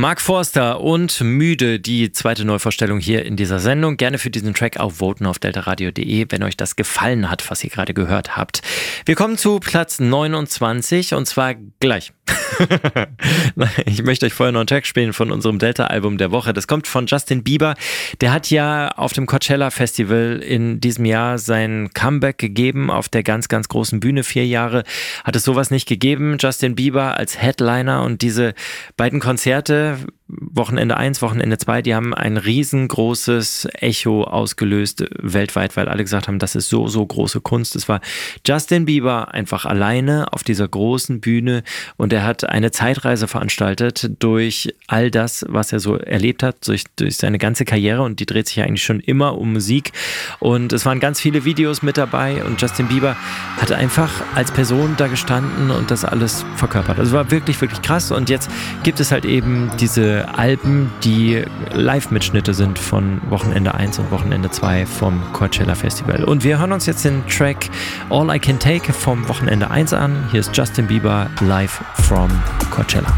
Mark Forster und Müde, die zweite Neuvorstellung hier in dieser Sendung. Gerne für diesen Track auch voten auf deltaradio.de, wenn euch das gefallen hat, was ihr gerade gehört habt. Wir kommen zu Platz 29 und zwar gleich. Ich möchte euch vorher noch einen Track spielen von unserem Delta-Album der Woche. Das kommt von Justin Bieber. Der hat ja auf dem Coachella Festival in diesem Jahr sein Comeback gegeben auf der ganz, ganz großen Bühne. 4 Jahre hat es sowas nicht gegeben. Justin Bieber als Headliner und diese beiden Konzerte, Wochenende 1, Wochenende 2, die haben ein riesengroßes Echo ausgelöst weltweit, weil alle gesagt haben, das ist so, so große Kunst. Es war Justin Bieber einfach alleine auf dieser großen Bühne und er hat eine Zeitreise veranstaltet durch all das, was er so erlebt hat, durch seine ganze Karriere und die dreht sich ja eigentlich schon immer um Musik und es waren ganz viele Videos mit dabei und Justin Bieber hat einfach als Person da gestanden und das alles verkörpert. Also war wirklich, wirklich krass und jetzt gibt es halt eben diese Alben, die Live-Mitschnitte sind von Wochenende 1 und Wochenende 2 vom Coachella Festival. Und wir hören uns jetzt den Track All I Can Take vom Wochenende 1 an. Hier ist Justin Bieber live from Coachella.